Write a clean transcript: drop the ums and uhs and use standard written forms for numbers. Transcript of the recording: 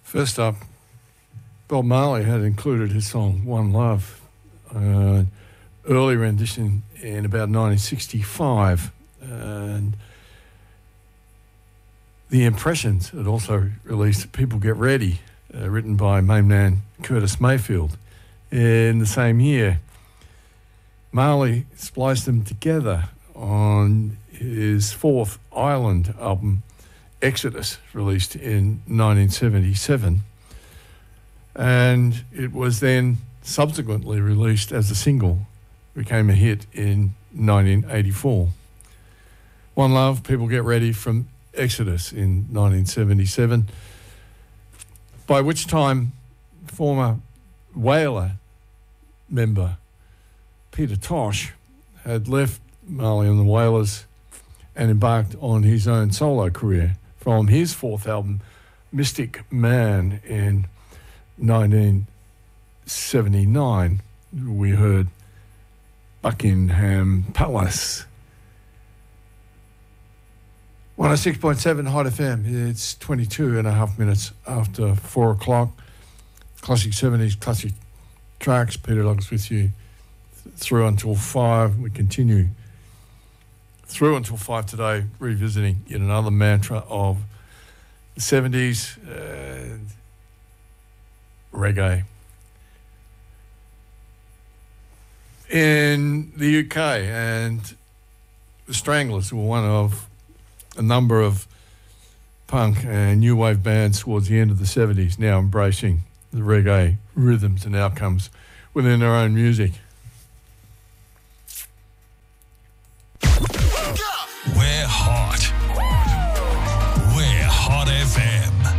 First up, Bob Marley had included his song One Love, early rendition in about 1965. And The Impressions had also released People Get Ready, written by main man Curtis Mayfield in the same year. Marley spliced them together on his fourth Island album, Exodus, released in 1977. And it was then subsequently released as a single, became a hit in 1984. One Love, People Get Ready from Exodus in 1977, by which time former Whaler member Peter Tosh had left Marley and the Wailers and embarked on his own solo career. From his fourth album, Mystic Man, in 1979, we heard Buckingham Palace. 106.7 Hot FM. It's 22 and a half minutes after 4 o'clock. Classic 70s, classic tracks. Peter Douglas with you through until 5. We continue through until 5 today, revisiting yet another mantra of the 70s, reggae. In the UK, and the Stranglers were one of a number of punk and new wave bands towards the end of the 70s, now embracing the reggae rhythms and outcomes within their own music. We're hot. We're Hot FM.